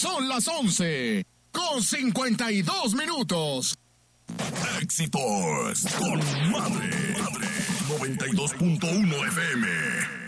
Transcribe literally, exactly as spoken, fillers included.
Son las once con cincuenta y dos minutos. Éxitos con Madre, Madre noventa y dos punto uno F M.